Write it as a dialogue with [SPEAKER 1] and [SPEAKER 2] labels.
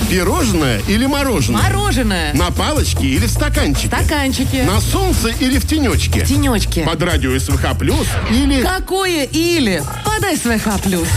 [SPEAKER 1] Пирожное или мороженое?
[SPEAKER 2] Мороженое.
[SPEAKER 1] На палочке или в стаканчике?
[SPEAKER 2] Стаканчики.
[SPEAKER 1] На солнце или в тенечке?
[SPEAKER 2] Тенечки.
[SPEAKER 1] Под радио СВХ+, или...
[SPEAKER 2] Какое или? Подай СВХ+.